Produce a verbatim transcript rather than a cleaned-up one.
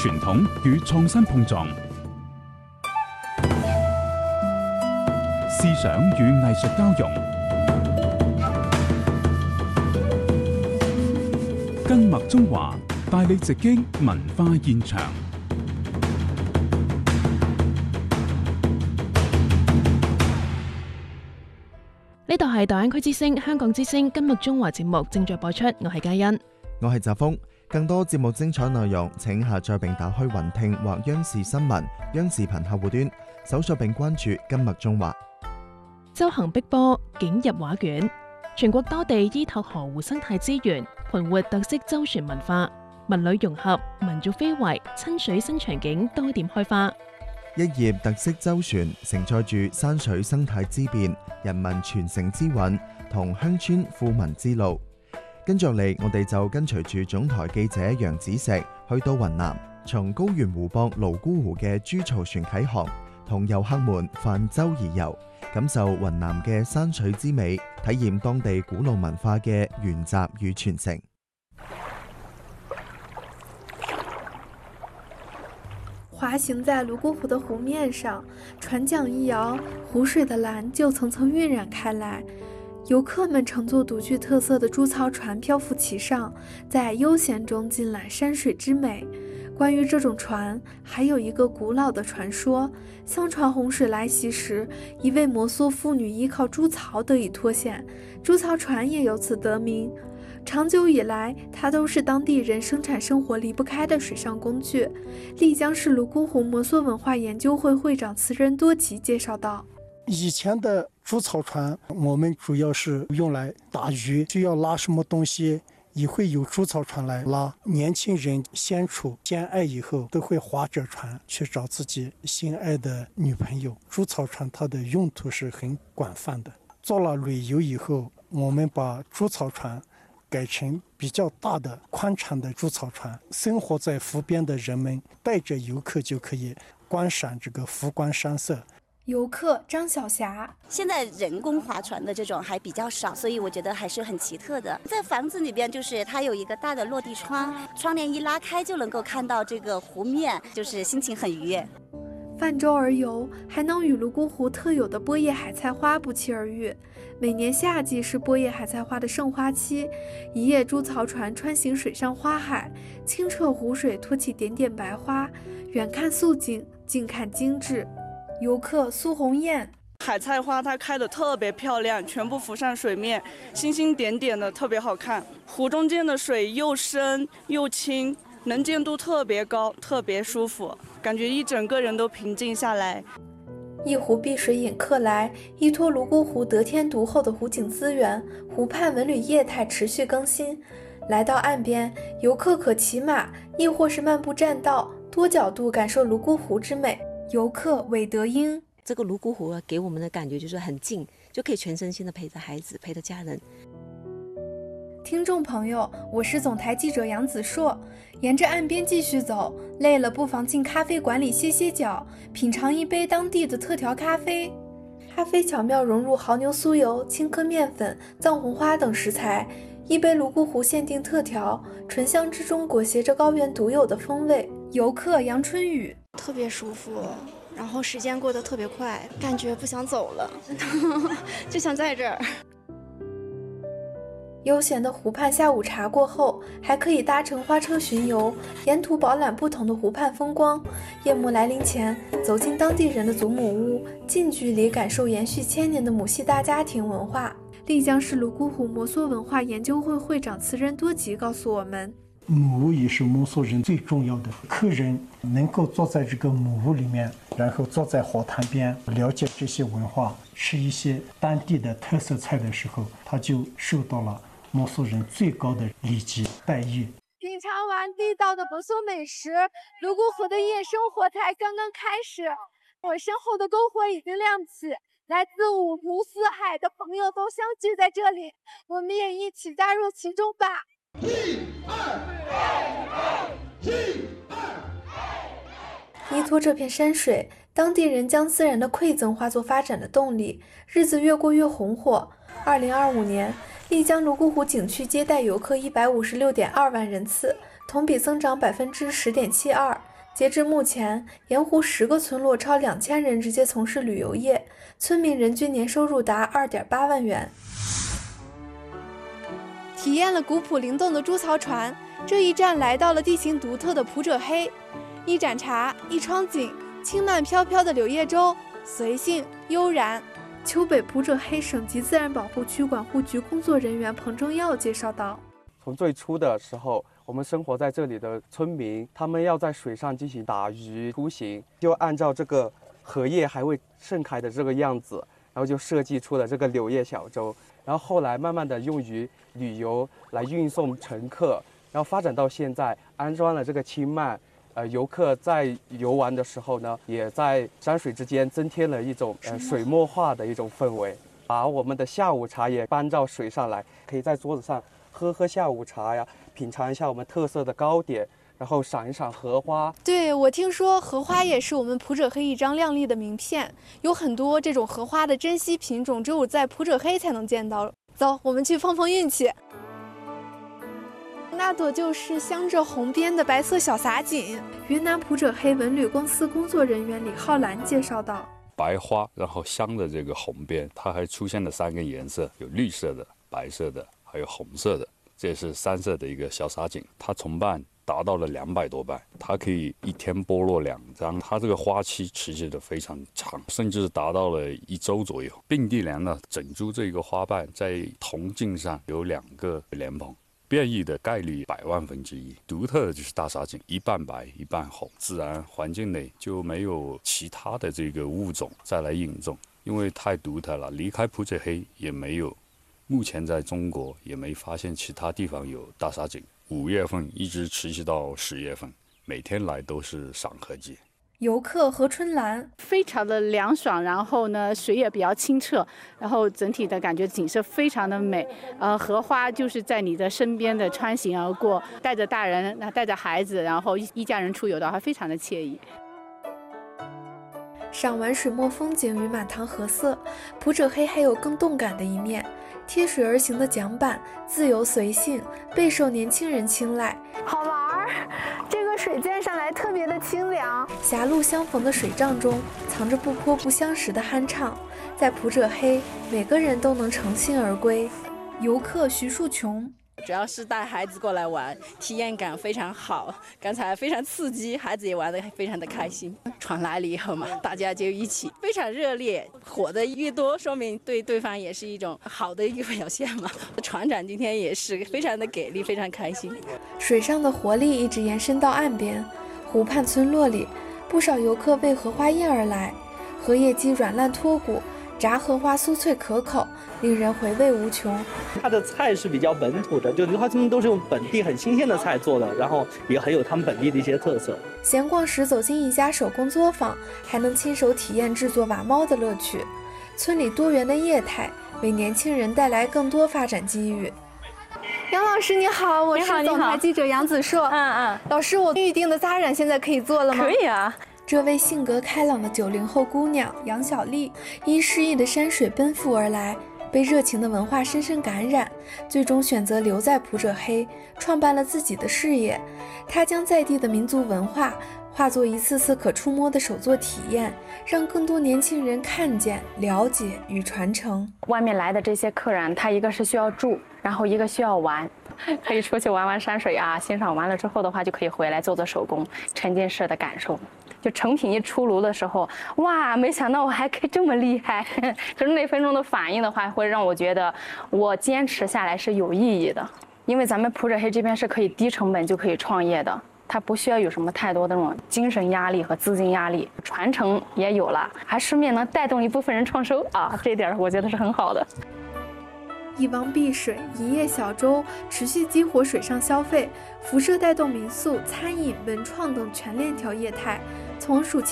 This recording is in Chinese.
傳統與創新碰撞，思想與藝術交融，跟麥中華帶你直擊文化現場。 呢度係大灣區之聲、香港之聲跟麥中華節目正在播出，我係嘉欣， 我係澤峰。更多節目精彩內容，請下載並打開雲聽或央視新聞、央視頻客戶端，搜索並關注跟麥中華。 周行碧波，景入畫卷。全國多地依託河湖生態資源，盤活特色舟船文化，文旅融合，民族非遺，親水新場景多點開花。 一葉特色舟船承載住山水生態之變、人民傳承之韻同鄉村富民之路。跟住嚟，我哋就跟隨住總台記者楊子石去到雲南，從高原湖泊瀘沽湖嘅豬槽船啟航，同遊客們泛舟而遊，感受雲南嘅山水之美，體驗當地古老文化嘅沿襲與傳承。 滑行在泸沽湖的湖面上，船桨一摇，湖水的蓝就层层晕染开来。游客们乘坐独具特色的猪槽船漂浮其上，在悠闲中尽览山水之美。关于这种船，还有一个古老的传说。相传洪水来袭时，一位摩梭妇女依靠猪槽得以脱险，猪槽船也由此得名。长久以来，它都是当地人生产生活离不开的水上工具。丽江市泸沽湖摩梭文化研究会会长慈仁多吉介绍道， 以前的猪槽船我们主要是用来打鱼，需要拉什么东西也会有猪槽船来拉。年轻人相处相爱以后，都会划着船去找自己心爱的女朋友。猪槽船它的用途是很广泛的。做了旅游以后，我们把猪槽船改成比较大的宽敞的猪槽船，生活在湖边的人们带着游客就可以观赏这个湖光山色。 游客张小霞， 现在人工划船的这种还比较少，所以我觉得还是很奇特的。在房子里边，就是它有一个大的落地窗，窗帘一拉开就能够看到这个湖面，就是心情很愉悦。 泛舟而游，还能与泸沽湖特有的波叶海菜花不期而遇。每年夏季是波叶海菜花的盛花期，一叶猪槽船穿行水上花海，清澈湖水托起点点白花，远看素景，近看精致。游客苏红艳， 海菜花它开得特别漂亮，全部浮上水面，星星点点的，特别好看。湖中间的水又深又清，能见度特别高，特别舒服，感觉一整个人都平静下来。 一湖碧水引客来，依托泸沽湖得天独厚的湖景资源，湖畔文旅业态持续更新。来到岸边，游客可骑马，亦或是漫步栈道，多角度感受泸沽湖之美。游客韦德英， 这个泸沽湖给我们的感觉就是很近，就可以全身心的陪着孩子，陪着家人。 听众朋友，我是总台记者杨子硕。沿着岸边继续走，累了不妨进咖啡馆里歇歇脚，品尝一杯当地的特调咖啡。咖啡巧妙融入牦牛酥油、青稞面粉、藏红花等食材，一杯泸沽湖限定特调，醇香之中裹挟着高原独有的风味。游客杨春雨， 特别舒服，然后时间过得特别快，感觉不想走了就想在这儿。 悠闲的湖畔下午茶过后，还可以搭乘花车巡游，沿途饱览不同的湖畔风光。夜幕来临前，走进当地人的祖母屋，近距离感受延续千年的母系大家庭文化。丽江市泸沽湖摩梭文化研究会会长慈仁多吉告诉我们， 母屋也是摩梭人最重要的。客人能够坐在这个母屋里面，然后坐在河滩边，了解这些文化，吃一些当地的特色菜的时候，他就受到了摩梭人最高的礼节待遇。 品尝完地道的摩梭美食，泸沽湖的夜生活才刚刚开始。我身后的篝火已经亮起，来自五湖四海的朋友都相聚在这里，我们也一起加入其中吧。 依托这片山水，当地人将自然的馈赠化作发展的动力，日子越过越红火。二零二五年，丽江泸沽湖景区接待游客一百五十六点二万人次，同比增长百分之十点七二。 截至目前，盐湖十个村落超两千人直接从事旅游业，村民人均年收入达二点八万元。 体验了古朴灵动的猪槽船，这一站来到了地形独特的普者黑。一盏茶，一窗景，轻慢飘飘的柳叶舟，随性悠然。 丘北普者黑省级自然保护区管护局工作人员彭正耀介绍道： 从最初的时候，我们生活在这里的村民，他们要在水上进行打鱼出行，就按照这个荷叶还未盛开的这个样子，然后就设计出了这个柳叶小舟。然后后来慢慢的用于旅游来运送乘客，然后发展到现在安装了这个轻慢。呃，游客在游玩的时候呢，也在山水之间增添了一种呃水墨画的一种氛围。把我们的下午茶也搬到水上来，可以在桌子上喝喝下午茶呀，品尝一下我们特色的糕点，然后赏一赏荷花。 对，我听说荷花也是我们普者黑一张亮丽的名片，有很多这种荷花的珍稀品种，只有在普者黑才能见到。走，我们去碰碰运气。那朵就是镶着红边的白色小洒锦。 云南普者黑文旅公司工作人员李浩兰介绍道： 白花，然后镶的这个红边，它还出现了三个颜色，有绿色的、白色的，还有红色的。这是三色的一个小洒锦，它重瓣达到了两百多瓣，它可以一天剥落两张，它这个花期持续的非常长，甚至达到了一周左右。并蒂莲呢，整株这个花瓣在铜茎上有两个莲蓬。变异的概率百万分之一，独特的就是大洒锦，一半白一半红，自然环境内就没有其他的这个物种再来引种，因为太独特了。离开普者黑也没有，目前在中国也没发现其他地方有大洒锦。五月份一直持续到十月份，每天来都是赏荷季。 游客何春兰非常的凉爽，然后呢水也比较清澈，然后整体的感觉景色非常的美。呃，荷花就是在你的身边的穿行而过，带着大人，那带着孩子，然后一家人出游的话，非常的惬意。 赏完水墨风景与满堂荷色，普者黑还有更动感的一面。贴水而行的桨板，自由随性，备受年轻人青睐。 好玩儿，这个水溅上来特别的清凉。 狭路相逢的水仗中，藏着不泼不相识的酣畅。在普者黑，每个人都能乘兴而归。游客徐树琼。 主要是带孩子过来玩，体验感非常好，刚才非常刺激，孩子也玩得非常的开心。船来了以后嘛，大家就一起非常热烈，火的越多，说明对对方也是一种好的一个表现嘛。船长今天也是非常的给力，非常开心。 水上的活力一直延伸到岸边，湖畔村落里，不少游客为荷花宴而来，荷叶鸡软烂脱骨，炸荷花酥脆可口，令人回味无穷。 它的菜是比较本土的，就是他们都是用本地很新鲜的菜做的，然后也很有他们本地的一些特色。 闲逛时走进一家手工作坊，还能亲手体验制作瓦猫的乐趣。村里多元的业态为年轻人带来更多发展机遇。 杨老师你好，我是总台记者杨子硕。 嗯嗯， 老师，我预定的扎染现在可以做了吗？ 可以啊。 这位性格开朗的九零后姑娘杨小丽，因诗意的山水奔赴而来，被热情的文化深深感染，最终选择留在普者黑，创办了自己的事业。她将在地的民族文化化作一次次可触摸的手作体验，让更多年轻人看见、了解与传承。 外面来的这些客人，他一个是需要住，然后一个需要玩，可以出去玩玩山水啊，欣赏完了之后的话，就可以回来做做手工，沉浸式的感受。就成品一出炉的时候，哇，没想到我还可以这么厉害！就是那分钟的反应的话，会让我觉得我坚持下来是有意义的。因为咱们普者黑这边是可以低成本就可以创业的，它不需要有什么太多的那种精神压力和资金压力，传承也有了，还顺便能带动一部分人创收啊，这一点我觉得是很好的。 一汪碧水，一叶小舟，持续激活水上消费，辐射带动民宿、餐饮、文创等全链条业态。从暑期